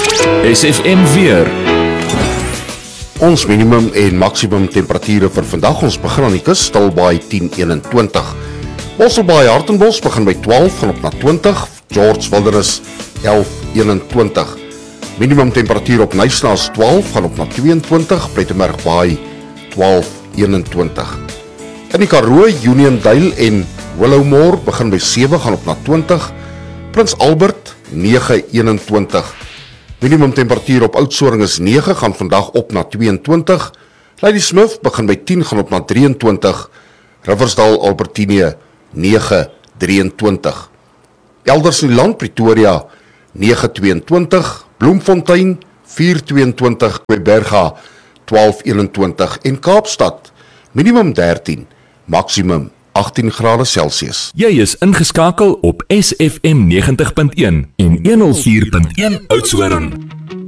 SFM weer. Ons minimum en maksimum temperature vir vandag, ons begin aan die kus, Stilbaai 10:21. Mosselbaai Hartenbos begin by 12, gaan op na 20, George Wilderness 11:21. Minimum temperatuur op Nyasnaas 12, gaan op na 22, Plettenbergbaai 12:21. In die Karoo, Uniondale en Willowmore begin by 7, gaan op na 20, Prins Albert 9:21. Minimum temperatuur op Oudtshoorn is 9, gaan vandag op na 22. Ladysmith begin by 10, gaan op na 23. Riversdale Albertine 9:23. Elders in die land, Pretoria 9:22, Bloemfontein 4:22, Kweberga 12:21 en Kaapstad minimum 13, maksimum 18 grade Celsius. Jy is ingeskakel op SFM 90.1 en 104.1 Oudtshoorn.